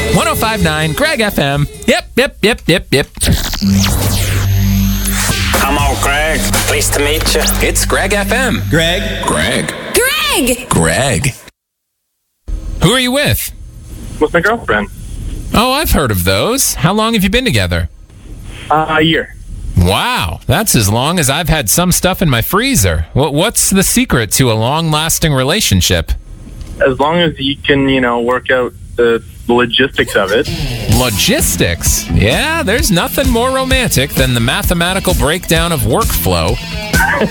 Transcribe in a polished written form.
105.9 Greg FM. Yep. I'm all Greg. Pleased to meet you. It's Greg FM. Greg. Who are you with? With my girlfriend. Oh, I've heard of those. How long have you been together? A year. Wow, that's as long as I've had some stuff in my freezer. What's the secret to a long-lasting relationship? As long as you can, work out the logistics of it. Logistics? Yeah, there's nothing more romantic than the mathematical breakdown of workflow.